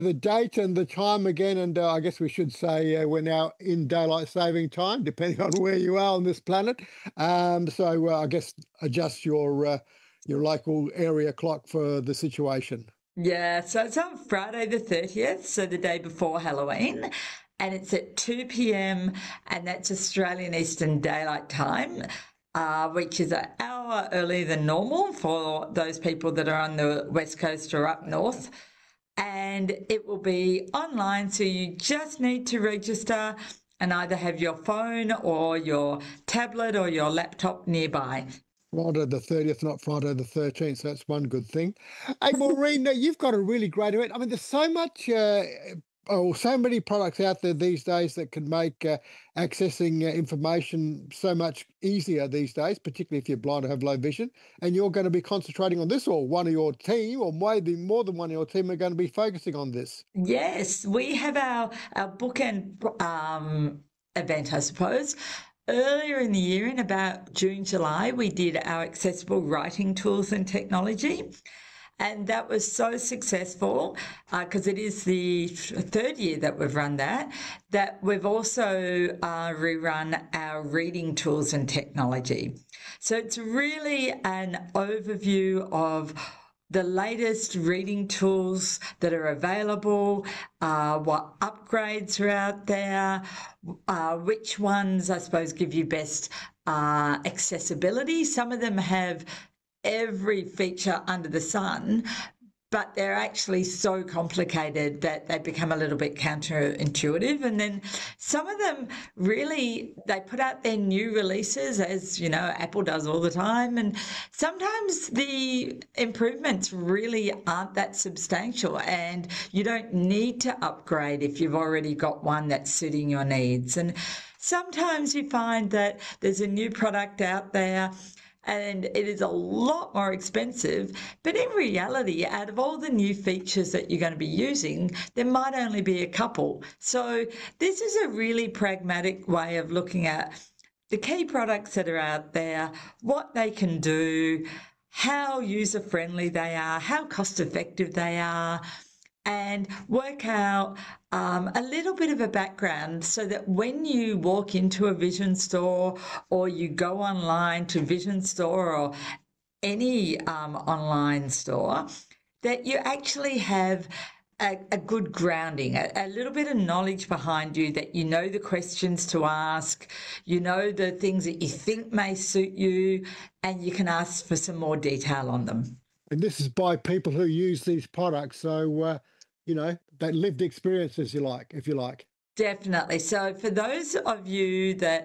The date and the time again, and I guess we should say we're now in daylight saving time, depending on where you are on this planet. So I guess adjust your local area clock for the situation. Yeah, so it's on Friday the 30th, so the day before Halloween, and it's at 2 p.m., and that's Australian Eastern Daylight Time, which is an hour earlier than normal for those people that are on the West Coast or up north. And it will be online, so you just need to register and either have your phone or your tablet or your laptop nearby. Friday the 30th, not Friday the 13th. So that's one good thing. Hey, Maureen, you've got a really great event. I mean, there's so much, so many products out there these days that can make accessing information so much easier these days, particularly if you're blind or have low vision. And you're going to be concentrating on this, or one of your team, or maybe more than one of your team are going to be focusing on this. Yes, we have our bookend event, I suppose. Earlier in the year, in about June, July, we did our accessible writing tools and technology. And that was so successful because it is the third year that we've run that, that we've also rerun our reading tools and technology. So it's really an overview of the latest reading tools that are available, what upgrades are out there, which ones, I suppose, give you best accessibility. Some of them have every feature under the sun, but they're actually so complicated that they become a little bit counterintuitive. And then some of them really, they put out their new releases, as you know, Apple does all the time. And sometimes the improvements really aren't that substantial, and you don't need to upgrade if you've already got one that's suiting your needs. And sometimes you find that there's a new product out there and it is a lot more expensive. But in reality, out of all the new features that you're going to be using, there might only be a couple. So this is a really pragmatic way of looking at the key products that are out there, what they can do, how user-friendly they are, how cost-effective they are, and work out a little bit of a background so that when you walk into a Vision store or you go online to Vision store or any online store, that you actually have a good grounding, a little bit of knowledge behind you, that you know the questions to ask, you know the things that you think may suit you, and you can ask for some more detail on them. And this is by people who use these products. So, that lived experience, as you like, if you like. Definitely. So for those of you that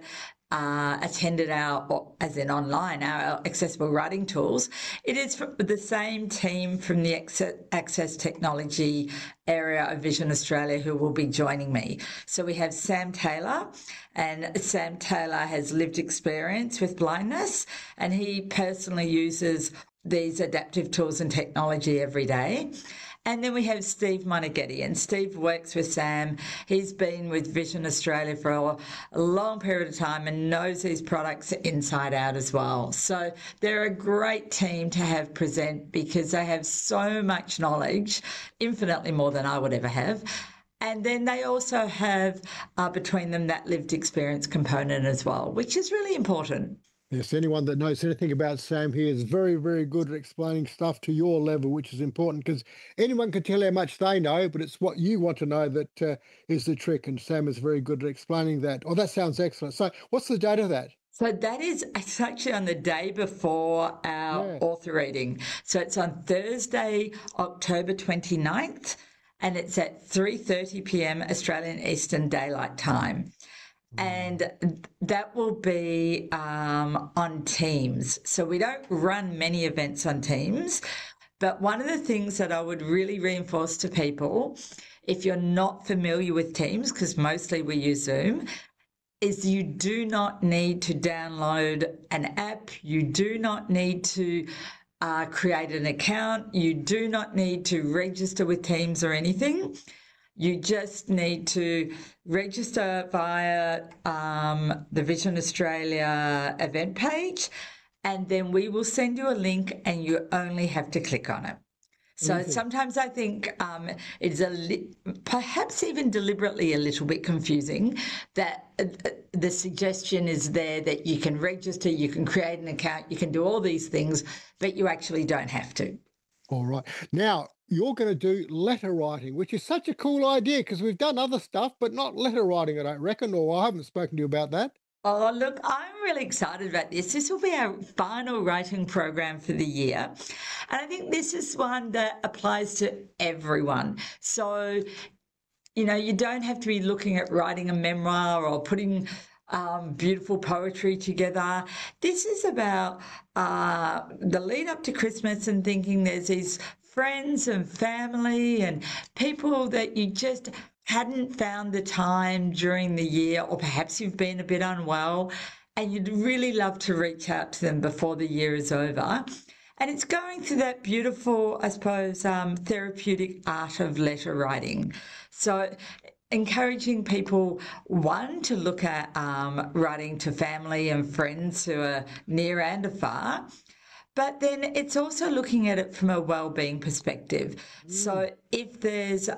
attended our, as in online, our accessible writing tools, it is the same team from the access technology area of Vision Australia who will be joining me. So we have Sam Taylor, and Sam Taylor has lived experience with blindness, and he personally uses these adaptive tools and technology every day. And then we have Steve Monaghetti, and Steve works with Sam. He's been with Vision Australia for a long period of time and knows these products inside out as well. So they're a great team to have present because they have so much knowledge, infinitely more than I would ever have. And then they also have between them that lived experience component as well, which is really important. Yes, anyone that knows anything about Sam, he is very, very good at explaining stuff to your level, which is important because anyone can tell how much they know, but it's what you want to know that is the trick. And Sam is very good at explaining that. Oh, that sounds excellent. So, what's the date of that? So that is, it's actually on the day before our author reading. So it's on Thursday, October 29th, and it's at 3:30 p.m. Australian Eastern Daylight Time. And that will be on Teams. So we don't run many events on Teams, but one of the things that I would really reinforce to people, if you're not familiar with Teams, because mostly we use Zoom, is you do not need to download an app. You do not need to create an account. You do not need to register with Teams or anything. You just need to register via the Vision Australia event page, and then we will send you a link and you only have to click on it. So Easy. sometimes I think it's perhaps even deliberately a little bit confusing that the suggestion is there that you can register, you can create an account, you can do all these things, but you actually don't have to. All right. Now, you're going to do letter writing, which is such a cool idea because we've done other stuff, but not letter writing, I don't reckon, or I haven't spoken to you about that. Oh, look, I'm really excited about this. This will be our final writing program for the year. And I think this is one that applies to everyone. So, you don't have to be looking at writing a memoir or putting beautiful poetry together. This is about the lead up to Christmas and thinking there's these friends and family and people that you just hadn't found the time during the year, or perhaps you've been a bit unwell and you'd really love to reach out to them before the year is over. And it's going through that beautiful, I suppose, therapeutic art of letter writing. So encouraging people, one, to look at writing to family and friends who are near and afar. But then it's also looking at it from a well-being perspective. So if there's,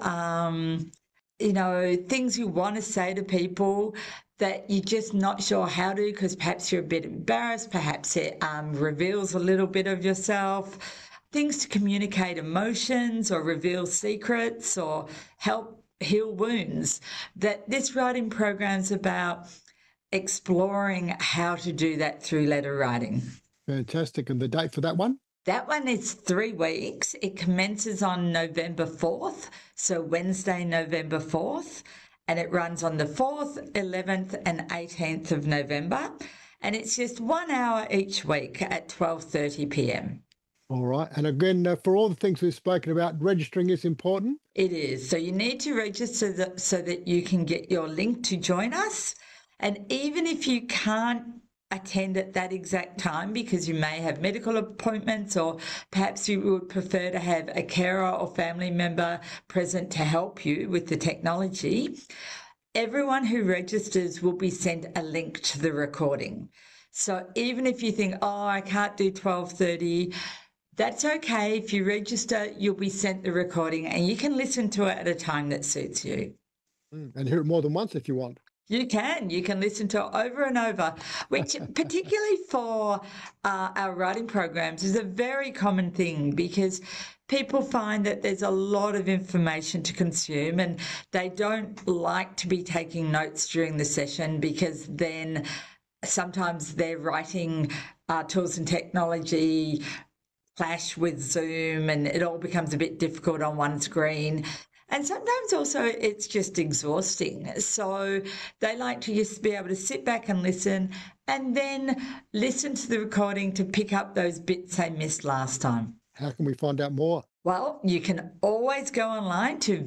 things you want to say to people that you're just not sure how to because perhaps you're a bit embarrassed, perhaps it reveals a little bit of yourself, things to communicate emotions or reveal secrets or help heal wounds, that this writing program's about exploring how to do that through letter writing. Fantastic. And the date for that one? That one is 3 weeks. It commences on November 4th, so Wednesday, November 4th, and it runs on the 4th, 11th and 18th of November. And it's just 1 hour each week at 12:30 p.m. All right. And again, for all the things we've spoken about, registering is important. It is. So you need to register so that you can get your link to join us. And even if you can't attend at that exact time because you may have medical appointments or perhaps you would prefer to have a carer or family member present to help you with the technology, everyone who registers will be sent a link to the recording. So even if you think, oh, I can't do 12:30, that's okay. If you register, you'll be sent the recording and you can listen to it at a time that suits you. And hear it more than once if you want. You can listen to it over and over, which particularly for our writing programs is a very common thing because people find that there's a lot of information to consume and they don't like to be taking notes during the session because then sometimes their writing tools and technology clash with Zoom and it all becomes a bit difficult on one screen. And sometimes also it's just exhausting. So they like to just be able to sit back and listen and then listen to the recording to pick up those bits they missed last time. How can we find out more? Well, you can always go online to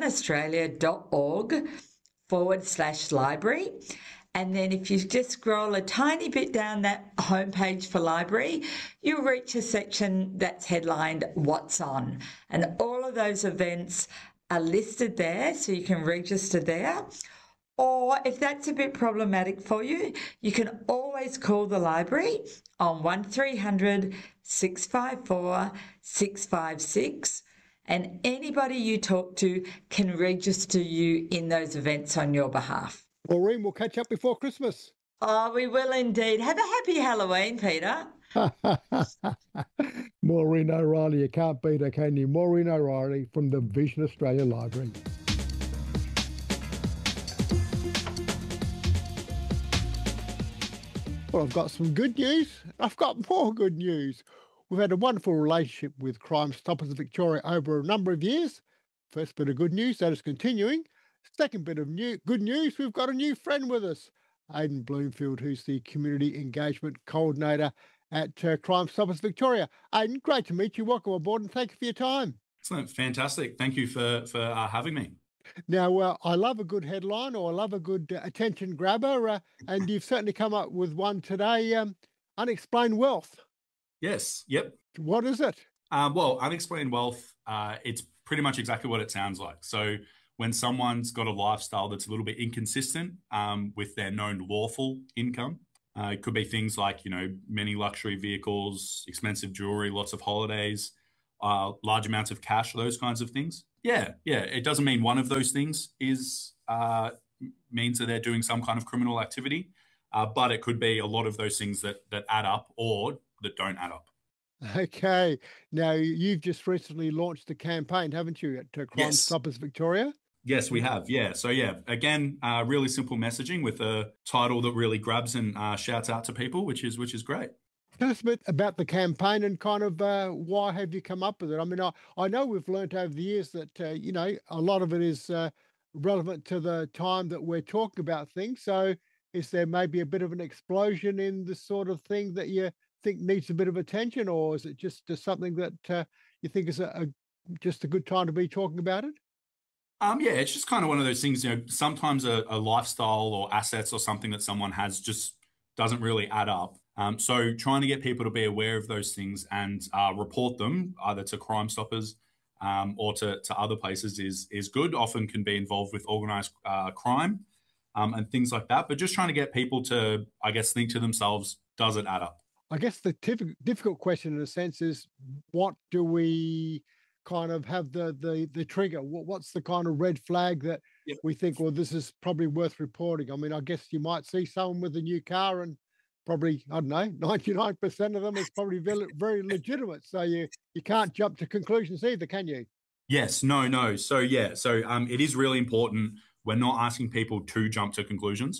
visionaustralia.org/library. And then if you just scroll a tiny bit down that homepage for library, you'll reach a section that's headlined What's On. And all of those events are listed there, so you can register there. Or if that's a bit problematic for you, you can always call the library on 1300 654 656, and anybody you talk to can register you in those events on your behalf. Maureen, we'll catch up before Christmas. Oh, we will indeed. Have a happy Halloween, Peter. Maureen O'Reilly, you can't beat her, can you? Maureen O'Reilly from the Vision Australia Library. Well, I've got some good news. I've got more good news. We've had a wonderful relationship with Crime Stoppers Victoria over a number of years. First bit of good news, that is continuing. Second bit of good news, we've got a new friend with us, Aidan Bloomfield, who's the Community Engagement Coordinator at Crime Stoppers Victoria. Aidan, great to meet you. Welcome aboard and thank you for your time. Excellent. Fantastic. Thank you for having me. Now, I love a good headline or I love a good attention grabber, and you've certainly come up with one today, Unexplained Wealth. Yes. Yep. What is it? Well, unexplained wealth, it's pretty much exactly what it sounds like. So when someone's got a lifestyle that's a little bit inconsistent with their known lawful income, it could be things like, many luxury vehicles, expensive jewelry, lots of holidays, large amounts of cash, those kinds of things. Yeah. It doesn't mean one of those things is means that they're doing some kind of criminal activity, but it could be a lot of those things that add up or that don't add up. Okay. Now, you've just recently launched a campaign, haven't you, at Crime Yes. Stoppers Victoria? Yes, we have. Yeah. So again, really simple messaging with a title that really grabs and shouts out to people, which is great. Tell us a bit about the campaign and kind of why have you come up with it? I mean, I know we've learnt over the years that, a lot of it is relevant to the time that we're talking about things. So is there maybe a bit of an explosion in the sort of thing that you think needs a bit of attention, or is it just something that you think is just a good time to be talking about it? Yeah, it's just kind of one of those things, sometimes a lifestyle or assets or something that someone has just doesn't really add up. So trying to get people to be aware of those things and report them either to Crime Stoppers or to other places is good. Often can be involved with organized crime and things like that. But just trying to get people to, I guess, think to themselves, does it add up? I guess the difficult question in a sense is, what do we kind of have the trigger? What's the kind of red flag that Yep. we think, well, this is probably worth reporting? I mean, I guess you might see someone with a new car and probably, I don't know, 99% of them is probably very, very legitimate. So you can't jump to conclusions either, can you? Yes, no. So it is really important. We're not asking people to jump to conclusions.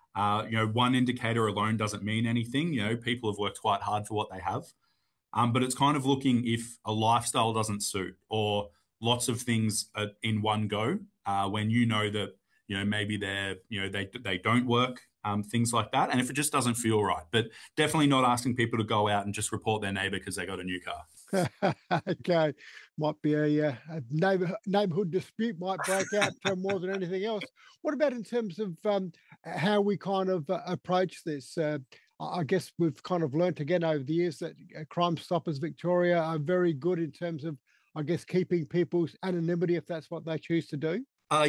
One indicator alone doesn't mean anything. People have worked quite hard for what they have. But it's kind of looking if a lifestyle doesn't suit or lots of things are in one go when that, maybe they don't work, things like that. And if it just doesn't feel right, but definitely not asking people to go out and just report their neighbor because they got a new car. Okay, might be a neighborhood dispute might break out more than anything else. What about in terms of how we kind of approach this? I guess we've kind of learnt again over the years that Crime Stoppers Victoria are very good in terms of, I guess, keeping people's anonymity if that's what they choose to do. I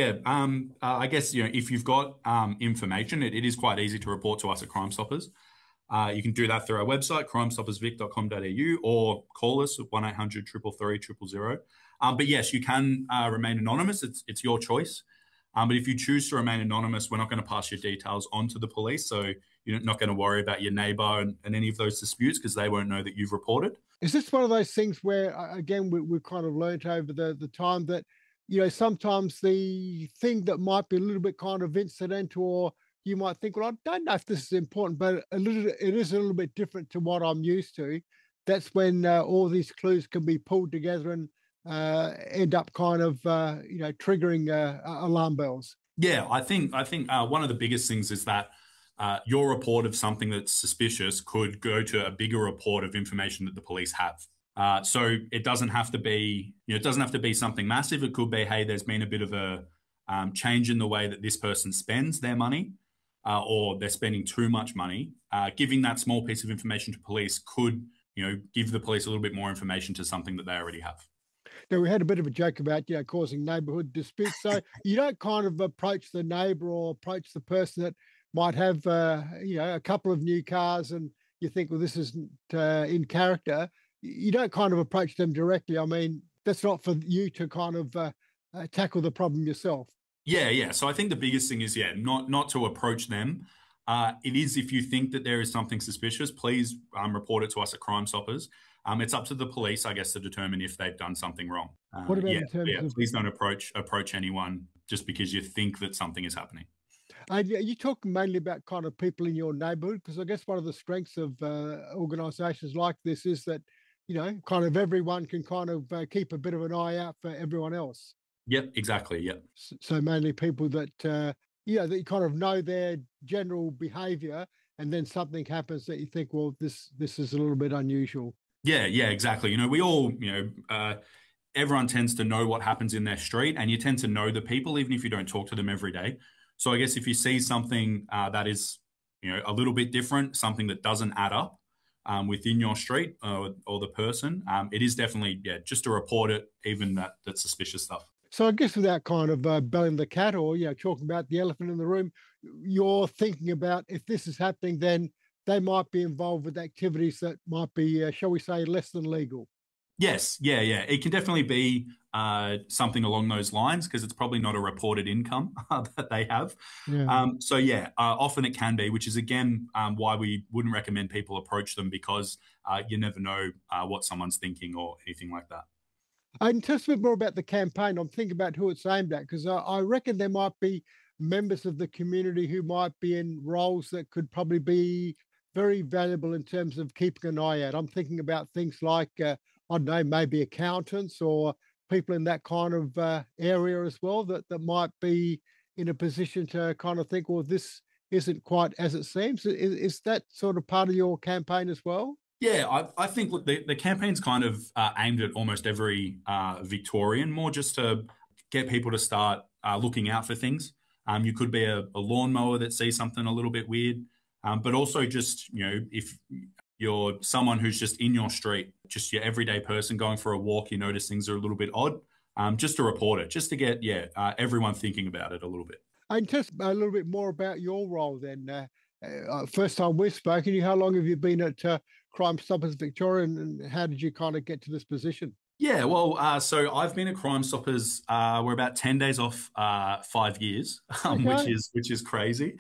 guess, if you've got information, it is quite easy to report to us at Crime Stoppers. You can do that through our website, crimestoppersvic.com.au, or call us at 1-800 333 000. But yes, you can remain anonymous. It's your choice. But if you choose to remain anonymous, we're not going to pass your details on to the police. So you're not going to worry about your neighbour and any of those disputes because they won't know that you've reported. Is this one of those things where, again, we've kind of learnt over the time that, sometimes the thing that might be a little bit kind of incidental, or you might think, well, I don't know if this is important, but it is a little bit different to what I'm used to. That's when all these clues can be pulled together and end up kind of, triggering alarm bells. Yeah, I think one of the biggest things is that your report of something that's suspicious could go to a bigger report of information that the police have. So it doesn't have to be, something massive. It could be, hey, there's been a bit of a change in the way that this person spends their money, or they're spending too much money. Giving that small piece of information to police could, give the police a little bit more information to something that they already have. Now, we had a bit of a joke about, causing neighbourhood disputes. So you don't kind of approach the neighbour or approach the person that might have, a couple of new cars and you think, well, this isn't in character. You don't kind of approach them directly. I mean, that's not for you to kind of tackle the problem yourself. Yeah. So I think the biggest thing is, not to approach them. It is, if you think that there is something suspicious, please report it to us at Crime Stoppers. It's up to the police, I guess, to determine if they've done something wrong. What about in terms of... Please don't approach anyone just because you think that something is happening. You talk mainly about kind of people in your neighbourhood, because I guess one of the strengths of organisations like this is that, kind of everyone can kind of keep a bit of an eye out for everyone else. Yep, exactly. Yep. So mainly people that, that you kind of know their general behaviour, and then something happens that you think, well, this is a little bit unusual. Yeah, exactly. We all, everyone tends to know what happens in their street, and you tend to know the people, even if you don't talk to them every day. So I guess if you see something that is, a little bit different, something that doesn't add up within your street or the person, it is definitely, just to report it, even that suspicious stuff. So I guess without kind of belling the cat or, talking about the elephant in the room, you're thinking about if this is happening, then they might be involved with activities that might be, shall we say, less than legal. Yes, yeah. It can definitely be something along those lines because it's probably not a reported income that they have. Yeah. Often it can be, which is again why we wouldn't recommend people approach them because you never know what someone's thinking or anything like that. And tell us a bit more about the campaign. I'm thinking about who it's aimed at because I reckon there might be members of the community who might be in roles that could probably be very valuable in terms of keeping an eye out. I'm thinking about things like, I don't know, maybe accountants or people in that kind of area as well that might be in a position to kind of think, well, this isn't quite as it seems. Is that sort of part of your campaign as well? Yeah, I think look, the campaign's kind of aimed at almost every Victorian, more just to get people to start looking out for things. You could be a lawnmower that sees something a little bit weird, but also just, if you're someone who's just in your street, just your everyday person going for a walk, you notice things are a little bit odd, just to report it, just to get, everyone thinking about it a little bit. And tell us a little bit more about your role then. First time we've spoken, how long have you been at Crime Stoppers Victoria and how did you kind of get to this position? Yeah, well, so I've been at Crime Stoppers. We're about 10 days off 5 years, Okay. which is crazy.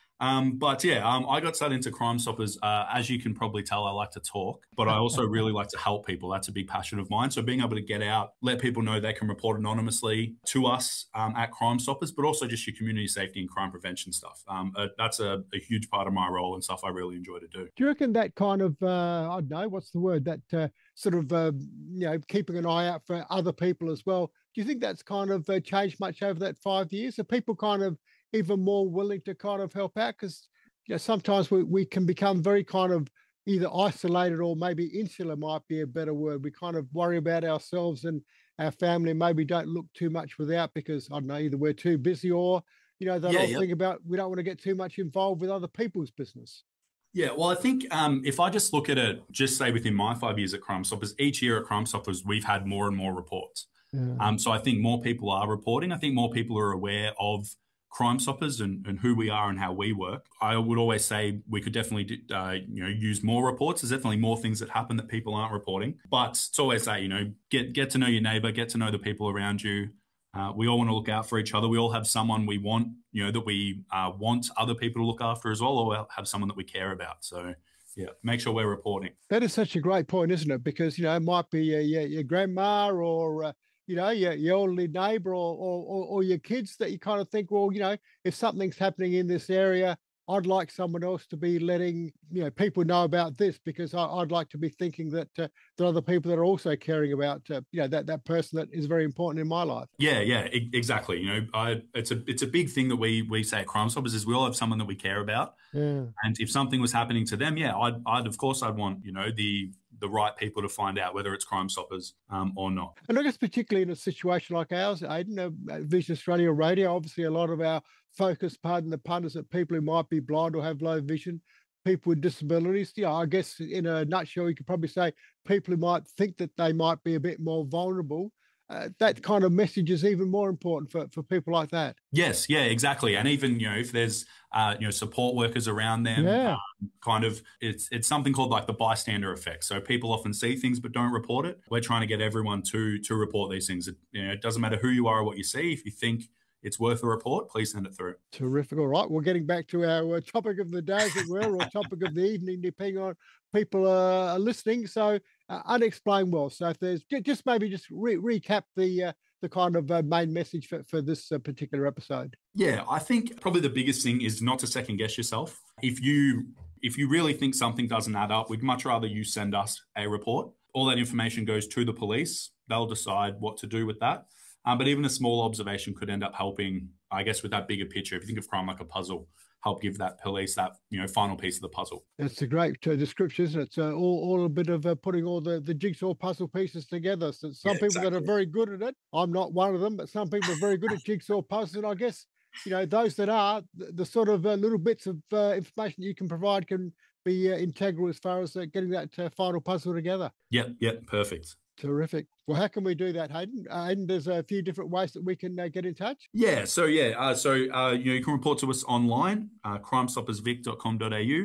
I got started into Crime Stoppers. As you can probably tell, I like to talk, but I also really like to help people. That's a big passion of mine. So being able to get out, let people know they can report anonymously to us at Crime Stoppers, but also just your community safety and crime prevention stuff. That's a huge part of my role and stuff I really enjoy to do. Do you reckon that kind of, I don't know, what's the word, that sort of, keeping an eye out for other people as well, do you think that's kind of changed much over that 5 years? Are people kind of even more willing to kind of help out? Because sometimes we can become very kind of either isolated or maybe insular might be a better word. We kind of worry about ourselves and our family, maybe don't look too much without because, I don't know, either we're too busy or, that Yeah, whole yeah. thing about we don't want to get too much involved with other people's business. Yeah, well, I think if I just look at it, just say within my 5 years at Crime Stoppers, each year at Crime Stoppers, we've had more and more reports. Yeah. So I think more people are reporting. I think more people are aware of Crime Stoppers and who we are and how we work. I would always say we could definitely use more reports. There's definitely more things that happen that people aren't reporting. But it's always say, get to know your neighbor, get to know the people around you. We all want to look out for each other. We all have someone we want, that we want other people to look after as well, or have someone that we care about. So, yeah, make sure we're reporting. That is such a great point, isn't it? Because it might be your grandma or your elderly neighbour or your kids that you kind of think, well, if something's happening in this area, I'd like someone else to be letting people know about this because I'd like to be thinking that there are other people that are also caring about that person that is very important in my life. Yeah, exactly. It's a big thing that we say at Crime Stoppers is we all have someone that we care about, Yeah. and if something was happening to them, I'd of course I'd want the right people to find out whether it's Crime Stoppers or not. And I guess particularly in a situation like ours, Aidan, Vision Australia Radio, obviously a lot of our focus, pardon the pun, is that people who might be blind or have low vision, people with disabilities. I guess in a nutshell, you could probably say people who might think that they might be a bit more vulnerable. That kind of message is even more important for people like that. Yes, yeah, exactly. And even if there's support workers around them, Yeah. kind of it's something called like the bystander effect. So people often see things but don't report it. We're trying to get everyone to report these things. It doesn't matter who you are or what you see. If you think it's worth a report, please send it through. Terrific. All right. We're getting back to our topic of the day, as it were, or topic of the evening, depending on people are listening. So, unexplained wealth. So, if there's just maybe just recap the kind of main message for this particular episode. Yeah, I think probably the biggest thing is not to second guess yourself. If you really think something doesn't add up, we'd much rather you send us a report. All that information goes to the police. They'll decide what to do with that. But even a small observation could end up helping, I guess, with that bigger picture. If you think of crime like a puzzle, help give that police that final piece of the puzzle. That's a great description, isn't it? It's all a bit of putting all the jigsaw puzzle pieces together. So some people that are very good at it, I'm not one of them, but some people are very good at jigsaw puzzles. And I guess, those that are, the sort of little bits of information you can provide can be integral as far as getting that final puzzle together. Yep, perfect. Terrific. Well, how can we do that, Hayden? Hayden, there's a few different ways that we can get in touch. Yeah, so you can report to us online, crimestoppersvic.com.au.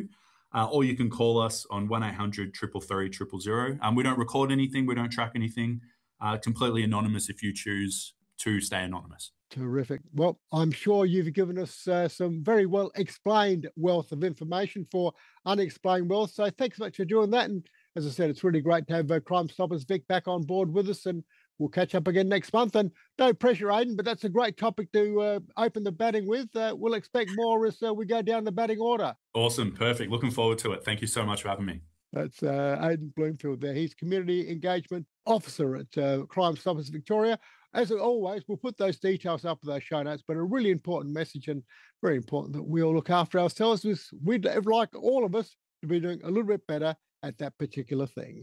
or you can call us on 1-800-333-000. We don't record anything. We don't track anything. Completely anonymous if you choose to stay anonymous. Terrific. Well, I'm sure you've given us some very well explained wealth of information for unexplained wealth. So thanks so much for doing that. And as I said, it's really great to have Crime Stoppers Vic back on board with us, and we'll catch up again next month. And no pressure, Aidan, but that's a great topic to open the batting with. We'll expect more as we go down the batting order. Awesome. Perfect. Looking forward to it. Thank you so much for having me. That's Aidan Bloomfield there. He's Community Engagement Officer at Crime Stoppers Victoria. As always, we'll put those details up with those show notes, but a really important message, and very important that we all look after ourselves. We'd like all of us to be doing a little bit better at that particular thing.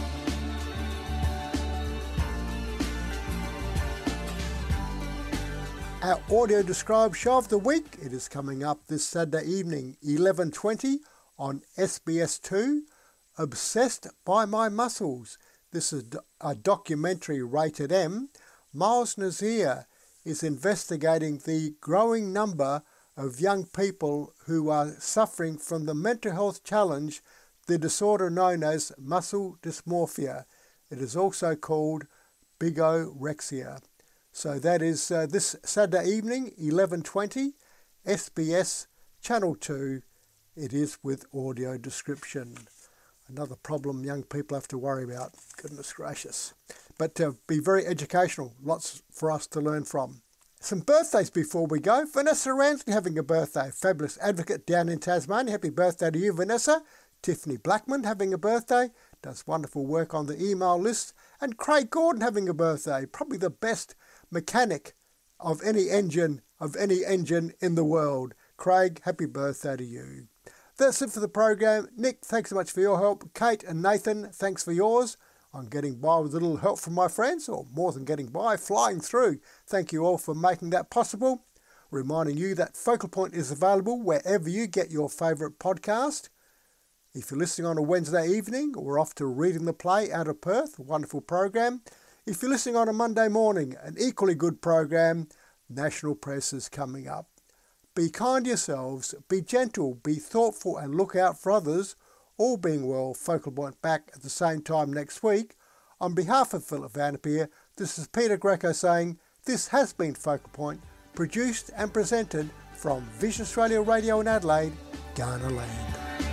Our audio described show of the week, it is coming up this Saturday evening, 11:20 on SBS2, Obsessed by My Muscles. This is a documentary rated M. Miles Nazir is investigating the growing number of young people who are suffering from the mental health challenge, the disorder known as muscle dysmorphia. It is also called bigorexia. So that is this Saturday evening, 11:20, SBS Channel 2. It is with audio description. Another problem young people have to worry about. Goodness gracious. But be very educational. Lots for us to learn from. Some birthdays before we go. Vanessa Ramsey having a birthday. Fabulous advocate down in Tasmania. Happy birthday to you, Vanessa. Tiffany Blackman having a birthday. Does wonderful work on the email list. And Craig Gordon having a birthday. Probably the best mechanic of any engine in the world. Craig, happy birthday to you. That's it for the program. Nick, thanks so much for your help. Kate and Nathan, thanks for yours. I'm getting by with a little help from my friends, or more than getting by, flying through. Thank you all for making that possible. Reminding you that Focal Point is available wherever you get your favourite podcast. If you're listening on a Wednesday evening, we're off to Reading the Play out of Perth, a wonderful program. If you're listening on a Monday morning, an equally good program, National Press is coming up. Be kind to yourselves, be gentle, be thoughtful and look out for others. All being well, Focal Point back at the same time next week. On behalf of Philip Vanderpeer, this is Peter Greco saying this has been Focal Point, produced and presented from Vision Australia Radio in Adelaide, Ghana Land.